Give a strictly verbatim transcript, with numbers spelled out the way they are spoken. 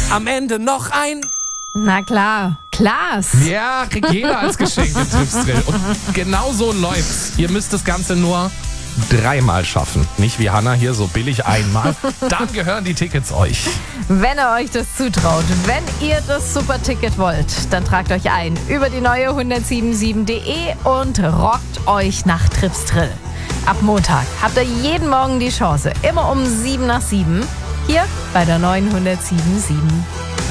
am Ende noch ein... Na klar, Klaas. Ja, kriegt jeder als Geschenk den Tripsdrill. Und genau so läuft's. Ihr müsst das Ganze nur dreimal schaffen. Nicht wie Hannah hier so billig einmal. Dann gehören die Tickets euch. Wenn ihr euch das zutraut, wenn ihr das Superticket wollt, dann tragt euch ein über die neue hundertsieben Komma sieben punkt de und rockt euch nach Tripsdrill. Ab Montag habt ihr jeden Morgen die Chance, immer um sieben nach sieben, hier bei der neuen hundertsieben Komma sieben.